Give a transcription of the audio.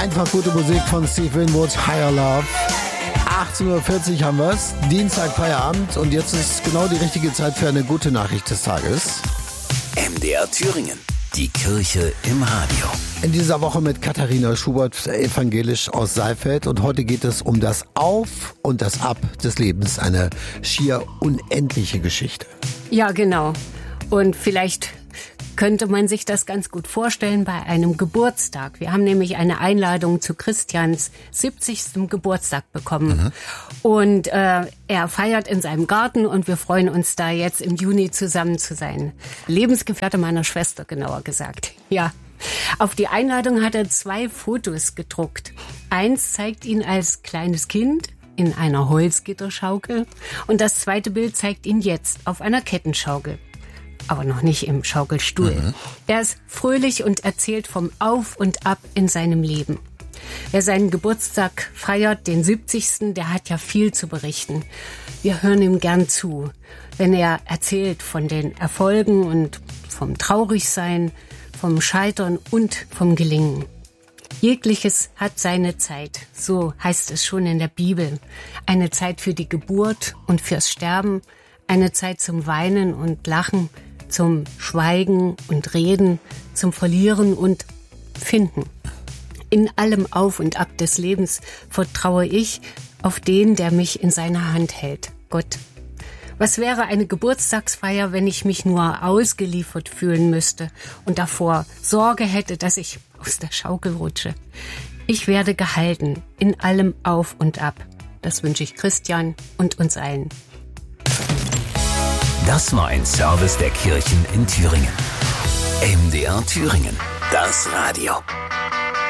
Einfach gute Musik von Steve Winwood, Higher Love. 18.40 Uhr haben wir es, Dienstag Feierabend und jetzt ist genau die richtige Zeit für eine gute Nachricht des Tages. MDR Thüringen, die Kirche im Radio. In dieser Woche mit Katharina Schubert, evangelisch aus Saalfeld, und heute geht es um das Auf und das Ab des Lebens, eine schier unendliche Geschichte. Ja, genau. Und vielleicht könnte man sich das ganz gut vorstellen bei einem Geburtstag. Wir haben nämlich eine Einladung zu Christians 70. Geburtstag bekommen. Und er feiert in seinem Garten und wir freuen uns da jetzt im Juni zusammen zu sein. Lebensgefährte meiner Schwester, genauer gesagt. Ja. Auf die Einladung hat er 2 Fotos gedruckt. Eins zeigt ihn als kleines Kind in einer Holzgitterschaukel und das zweite Bild zeigt ihn jetzt auf einer Kettenschaukel. Aber noch nicht im Schaukelstuhl. Er ist fröhlich und erzählt vom Auf und Ab in seinem Leben. Wer seinen Geburtstag feiert, den 70., der hat ja viel zu berichten. Wir hören ihm gern zu, wenn er erzählt von den Erfolgen und vom Traurigsein, vom Scheitern und vom Gelingen. Jegliches hat seine Zeit, so heißt es schon in der Bibel. Eine Zeit für die Geburt und fürs Sterben, eine Zeit zum Weinen und Lachen, zum Schweigen und Reden, zum Verlieren und Finden. In allem Auf und Ab des Lebens vertraue ich auf den, der mich in seiner Hand hält, Gott. Was wäre eine Geburtstagsfeier, wenn ich mich nur ausgeliefert fühlen müsste und davor Sorge hätte, dass ich aus der Schaukel rutsche? Ich werde gehalten, in allem Auf und Ab. Das wünsche ich Christian und uns allen. Das war ein Service der Kirchen in Thüringen. MDR Thüringen, das Radio.